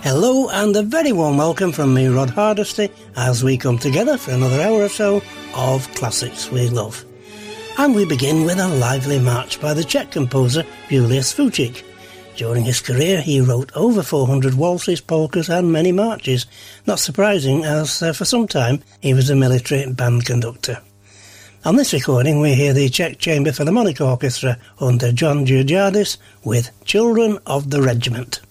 Hello and a very warm welcome from me, Rod Hardesty, as we come together for another hour or so of classics we love. And we begin with a lively march by the Czech composer Julius Fučík. During his career he wrote over 400 waltzes, polkas and many marches, not surprising as for some time he was a military band conductor. On this recording we hear the Czech Chamber Philharmonic Orchestra under John Georgiadis with Children of the Regiment.